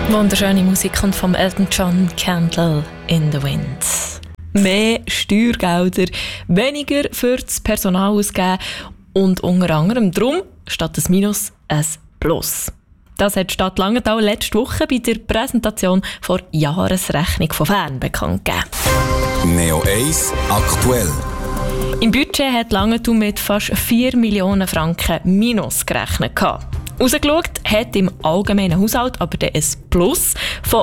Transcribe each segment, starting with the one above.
Wunderschöne Musik kommt vom Elton John, Candle in the Wind. Mehr Steuergelder, weniger für das Personal ausgeben und unter anderem darum statt ein Minus ein Plus. Das hat die Stadt Langenthal letzte Woche bei der Präsentation der Jahresrechnung von Fern bekannt gegeben. Neo 1 aktuell. Im Budget hat Langenthal mit fast 4 Millionen Franken Minus gerechnet. Rausgeschaut hat im allgemeinen Haushalt aber ein Plus von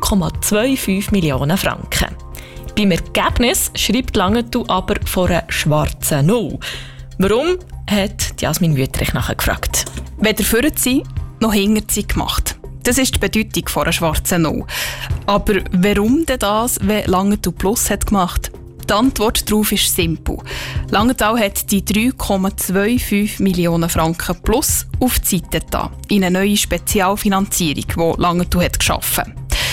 3,25 Millionen Franken. Beim Ergebnis schreibt Langenthal aber von einer schwarzen Null. Warum, hat Jasmin Wüttrich nachgefragt. Weder vorne sie noch hinter sie gemacht. Das ist die Bedeutung von einer schwarzen Null. Aber warum denn das, wenn Langenthal Plus hat gemacht? Die Antwort darauf ist simpel. Langenthal hat die 3,25 Millionen Franken plus auf die Seite da, in eine neue Spezialfinanzierung, die Langenthal hat geschaffen.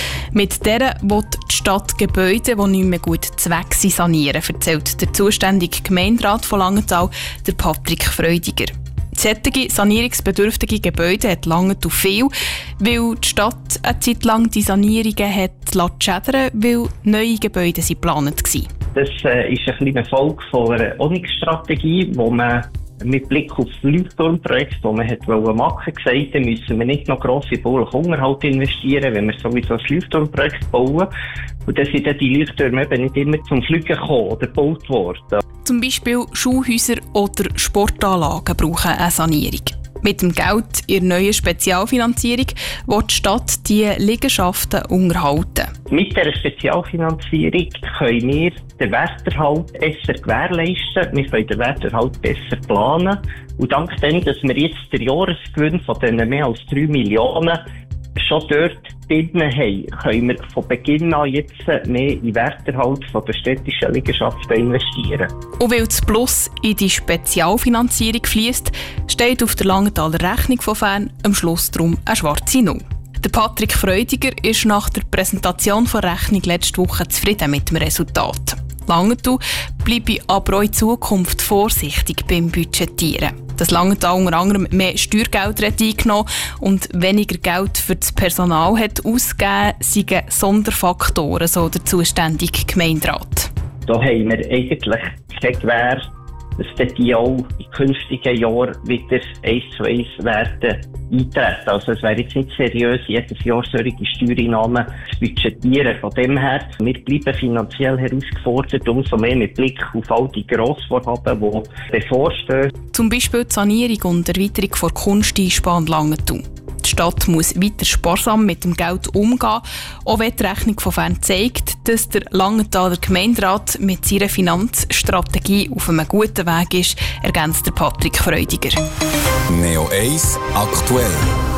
Mit der will die Stadt Gebäude, die nicht mehr gut zu Zweck sind, sanieren, erzählt der zuständige Gemeinderat von Langenthal, der Patrick Freudiger. Solche sanierungsbedürftige Gebäude hat Langenthal viel, weil die Stadt eine Zeit lang die Sanierungen hat schädern, weil neue Gebäude geplant waren. Das ist ein kleiner Erfolg von einer Onyx-Strategie, wo man mit Blick auf das Leuchtturmprojekt, das man machen wollte, gesagt hat, müssen wir nicht noch grosse bauliche Unterhalt investieren, wenn wir sowieso ein Leuchtturmprojekt bauen. Und dann sind die Leuchttürme eben nicht immer zum Fliegen gekommen oder gebaut worden. Zum Beispiel Schulhäuser oder Sportanlagen brauchen eine Sanierung. Mit dem Geld in der neuen Spezialfinanzierung will die Stadt diese Liegenschaften unterhalten. Mit dieser Spezialfinanzierung können wir den Werterhalt besser gewährleisten. Wir können den Werterhalt besser planen. Und dank dem, dass wir jetzt den Jahresgewinn von diesen mehr als 3 Millionen schon dort drin haben, können wir von Beginn an jetzt mehr in den Werterhalt von der städtischen Liegenschaften investieren. Und weil das Plus in die Spezialfinanzierung fließt, steht auf der Langenthaler Rechnung von Fern am Schluss drum eine schwarze Null. Der Patrick Freudiger ist nach der Präsentation der Rechnung letzte Woche zufrieden mit dem Resultat. Langenthal bleibe aber auch in Zukunft vorsichtig beim Budgetieren. Dass Langenthal unter anderem mehr Steuergelder hat eingenommen und weniger Geld für das Personal hat ausgegeben, seien Sonderfaktoren, so der zuständige Gemeinderat. Da haben wir eigentlich keine Gewähr, dass die auch in künftigen Jahren wieder 1:1 werden eintreten. Also es wäre jetzt nicht seriös, jedes Jahr solche Steuereinnahmen zu budgetieren. Von dem her, wir bleiben finanziell herausgefordert, umso mehr mit Blick auf all die Grossvorhaben, die bevorstehen. Zum Beispiel die Sanierung und Erweiterung der Kunsteinsbahn Langenthal. Die Stadt muss weiter sparsam mit dem Geld umgehen, auch wenn die Rechnung von Fern zeigt, dass der Langenthaler Gemeinderat mit seiner Finanzstrategie auf einem guten Weg ist, ergänzt der Patrick Freudiger. Neo 1 aktuell.